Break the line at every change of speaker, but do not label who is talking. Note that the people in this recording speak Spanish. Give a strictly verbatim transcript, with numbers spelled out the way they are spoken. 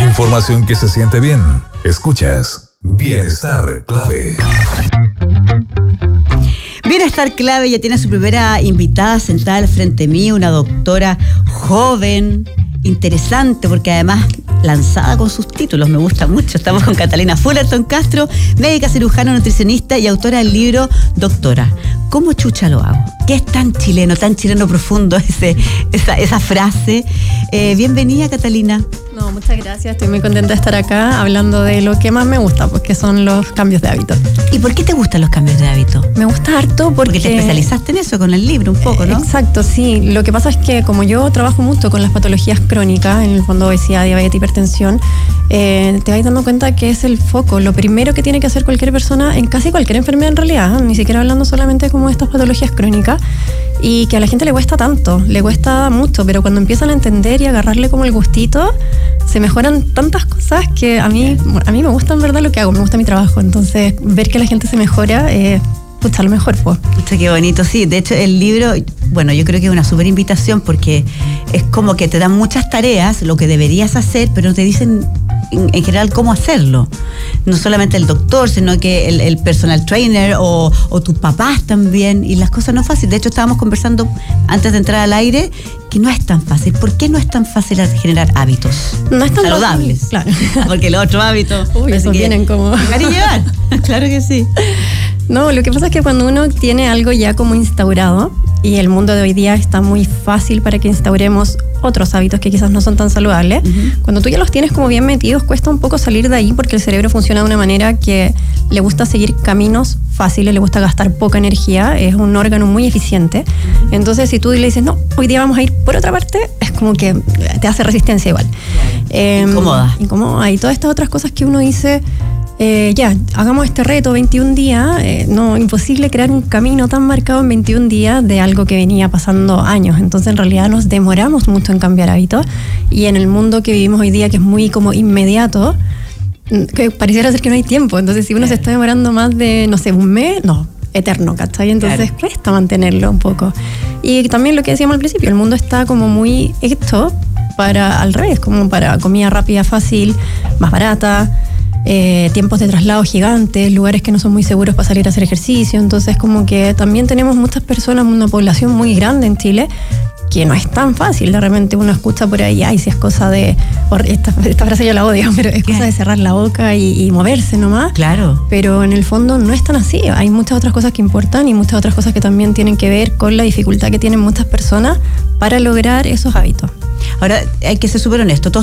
Información que se siente bien. Escuchas Bienestar Clave.
Bienestar Clave ya tiene a su primera invitada sentada al frente mío, una doctora joven, interesante, porque además lanzada con sus títulos, me gusta mucho. Estamos con Catalina Fullerton Castro, médica cirujana, nutricionista y autora del libro Doctora, ¿cómo chucha lo hago? ¿Qué es tan chileno, tan chileno profundo ese, esa, esa frase? Eh, bienvenida, Catalina.
No, muchas gracias. Estoy muy contenta de estar acá hablando de lo que más me gusta, porque son los cambios de hábito.
¿Y por qué te gustan los cambios de hábito?
Me gusta harto porque...
Porque te especializaste en eso con el libro un poco, ¿no?
Exacto, sí. Lo que pasa es que como yo trabajo mucho con las patologías crónicas, en el fondo obesidad, diabetes, hipertensión, eh, te vas dando cuenta que es el foco, lo primero que tiene que hacer cualquier persona en casi cualquier enfermedad en realidad, ¿eh? Ni siquiera hablando solamente como de estas patologías crónicas, y que a la gente le cuesta tanto, le cuesta mucho, pero cuando empiezan a entender y agarrarle como el gustito, se mejoran tantas cosas que a mí, a mí me gusta en verdad lo que hago, me gusta mi trabajo. Entonces, ver que la gente se mejora, eh, pucha, lo mejor, pues.
Pucha, qué bonito, sí. De hecho, el libro, bueno, yo creo que es una súper invitación porque es como que te dan muchas tareas, lo que deberías hacer, pero no te dicen en, en general cómo hacerlo. No solamente el doctor, sino que el, el personal trainer o, o tus papás también. Y las cosas no es fácil. De hecho, estábamos conversando antes de entrar al aire que no es tan fácil. ¿Por qué no es tan fácil generar hábitos
no es tan
saludables?
Fácil, claro.
Porque los otros hábitos...
Uy, eso vienen como...
Llevar y llevar. Claro que sí.
No, lo que pasa es que cuando uno tiene algo ya como instaurado, y el mundo de hoy día está muy fácil para que instauremos otros hábitos que quizás no son tan saludables, uh-huh. Cuando tú ya los tienes como bien metidos, cuesta un poco salir de ahí porque el cerebro funciona de una manera que le gusta seguir caminos fáciles, le gusta gastar poca energía, es un órgano muy eficiente. Entonces, si tú le dices, no, hoy día vamos a ir por otra parte, es como que te hace resistencia igual. Eh,
Incomoda.
Incomoda. Y todas estas otras cosas que uno dice... Eh, ya, hagamos este reto, veintiún días, eh, no, imposible crear un camino tan marcado en veintiún días de algo que venía pasando años. Entonces, en realidad nos demoramos mucho en cambiar hábitos, y en el mundo que vivimos hoy día, que es muy como inmediato, que pareciera ser que no hay tiempo. Entonces, si uno se está demorando más de, no sé, un mes, no, eterno, ¿cachai? Entonces, claro, cuesta mantenerlo un poco. Y también lo que decíamos al principio, el mundo está como muy hecho para, al revés, como para comida rápida, fácil, más barata, Eh, tiempos de traslado gigantes, lugares que no son muy seguros para salir a hacer ejercicio. Entonces, como que también tenemos muchas personas, una población muy grande en Chile, que no es tan fácil. De repente uno escucha por ahí, ay, si es cosa de... Esta, esta frase yo la odio, pero es cosa de cerrar la boca y, y moverse nomás.
Claro.
Pero en el fondo no es tan así. Hay muchas otras cosas que importan y muchas otras cosas que también tienen que ver con la dificultad que tienen muchas personas para lograr esos hábitos.
Ahora, hay que ser súper honesto.